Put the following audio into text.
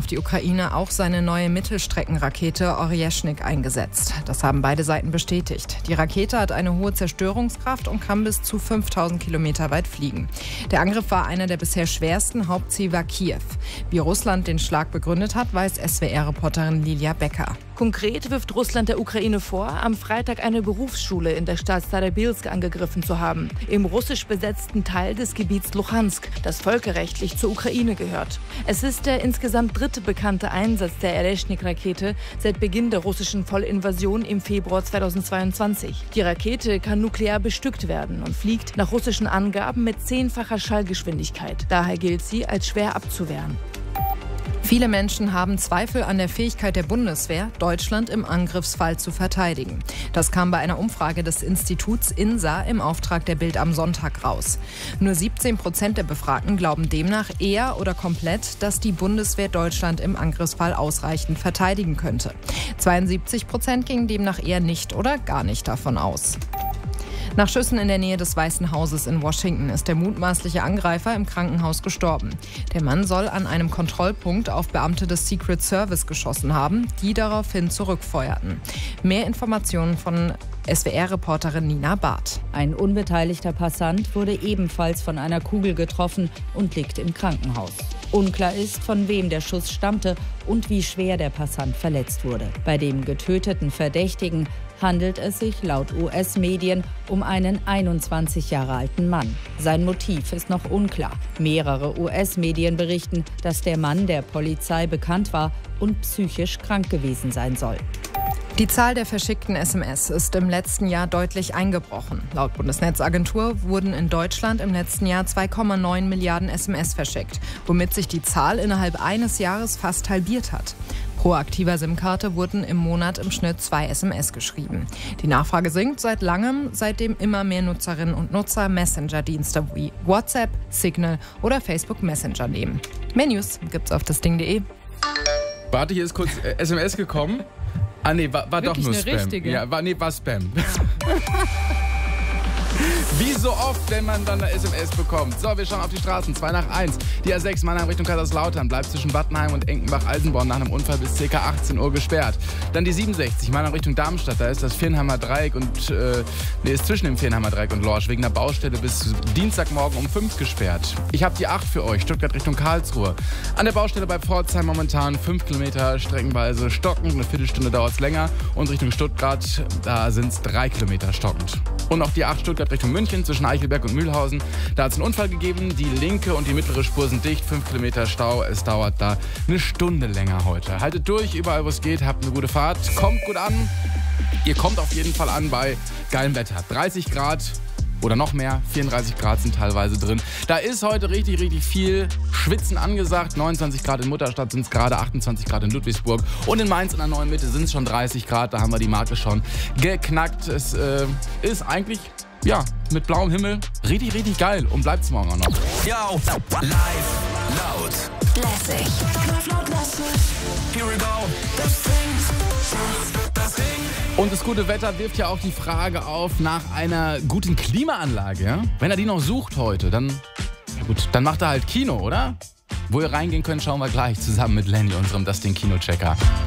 die Ukraine auch seine neue Mittelstreckenrakete Oryeshnik eingesetzt. Das haben beide Seiten bestätigt. Die Rakete hat eine hohe Zerstörungskraft und kann bis zu 5000 Kilometer weit fliegen. Der Angriff war einer der bisher schwersten. Hauptziel war Kiew. Wie Russland den Schlag begründet hat, weiß SWR-Reporterin Lilia Becker. Konkret wirft Russland der Ukraine vor, am Freitag eine Berufsschule in der Stadt Starobilsk angegriffen zu haben, im russisch besetzten Teil des Gebiets Luhansk, das völkerrechtlich zur Ukraine gehört. Es ist der insgesamt dritte bekannte Einsatz der Oryeshnik-Rakete seit Beginn der russischen Vollinvasion im Februar 2022. Die Rakete kann nuklear bestückt werden und fliegt nach russischen Angaben mit 10-facher Schallgeschwindigkeit. Daher gilt sie als schwer abzuwehren. Viele Menschen haben Zweifel an der Fähigkeit der Bundeswehr, Deutschland im Angriffsfall zu verteidigen. Das kam bei einer Umfrage des Instituts INSA im Auftrag der Bild am Sonntag raus. Nur 17% der Befragten glauben demnach eher oder komplett, dass die Bundeswehr Deutschland im Angriffsfall ausreichend verteidigen könnte. 72% gingen demnach eher nicht oder gar nicht davon aus. Nach Schüssen in der Nähe des Weißen Hauses in Washington ist der mutmaßliche Angreifer im Krankenhaus gestorben. Der Mann soll an einem Kontrollpunkt auf Beamte des Secret Service geschossen haben, die daraufhin zurückfeuerten. Mehr Informationen von SWR-Reporterin Nina Barth. Ein unbeteiligter Passant wurde ebenfalls von einer Kugel getroffen und liegt im Krankenhaus. Unklar ist, von wem der Schuss stammte und wie schwer der Passant verletzt wurde. Bei dem getöteten Verdächtigen handelt es sich laut US-Medien um einen 21 Jahre alten Mann. Sein Motiv ist noch unklar. Mehrere US-Medien berichten, dass der Mann der Polizei bekannt war und psychisch krank gewesen sein soll. Die Zahl der verschickten SMS ist im letzten Jahr deutlich eingebrochen. Laut Bundesnetzagentur wurden in Deutschland im letzten Jahr 2,9 Milliarden SMS verschickt, womit sich die Zahl innerhalb eines Jahres fast halbiert hat. Pro aktiver SIM-Karte wurden im Monat im Schnitt 2 SMS geschrieben. Die Nachfrage sinkt seit langem, seitdem immer mehr Nutzerinnen und Nutzer Messenger-Dienste wie WhatsApp, Signal oder Facebook Messenger nehmen. Mehr News gibt's auf dasding.de. Warte, hier ist kurz SMS gekommen. Ah nee, war doch nur Spam. Richtige? Ja, war Spam. Wie so oft, wenn man dann eine SMS bekommt. So, wir schauen auf die Straßen. 2 nach 1. Die A6 Mannheim Richtung Kaiserslautern bleibt zwischen Wattenheim und Enkenbach-Alsenborn nach einem Unfall bis ca. 18 Uhr gesperrt. Dann die 67 Mannheim Richtung Darmstadt. Da ist das Viernheimer Dreieck ist zwischen dem Viernheimer Dreieck und Lorsch wegen einer Baustelle bis Dienstagmorgen um 5 gesperrt. Ich habe die 8 für euch. Stuttgart Richtung Karlsruhe. An der Baustelle bei Pforzheim momentan 5 Kilometer streckenweise stockend. Eine Viertelstunde dauert es länger. Und Richtung Stuttgart, da sind es 3 Kilometer stockend. Und auch die 8 Stuttgart Richtung München zwischen Eichelberg und Mühlhausen. Da hat es einen Unfall gegeben. Die linke und die mittlere Spur sind dicht. 5 Kilometer Stau. Es dauert da eine Stunde länger heute. Haltet durch, überall wo es geht. Habt eine gute Fahrt. Kommt gut an. Ihr kommt auf jeden Fall an bei geilem Wetter. 30 Grad oder noch mehr. 34 Grad sind teilweise drin. Da ist heute richtig, richtig viel Schwitzen angesagt. 29 Grad in Mutterstadt sind es gerade, 28 Grad in Ludwigsburg. Und in Mainz in der neuen Mitte sind es schon 30 Grad. Da haben wir die Marke schon geknackt. Es ist eigentlich, ja, mit blauem Himmel richtig, richtig geil. Und bleibt es morgen auch noch. Yo, live, laut, Lässig. Laut, lässig. here we go. Das Ding. Und das gute Wetter wirft ja auch die Frage auf nach einer guten Klimaanlage. Ja? Wenn er die noch sucht heute, dann macht er halt Kino, oder? Wo ihr reingehen könnt, schauen wir gleich zusammen mit Lenny, unserem Das Ding Kinochecker.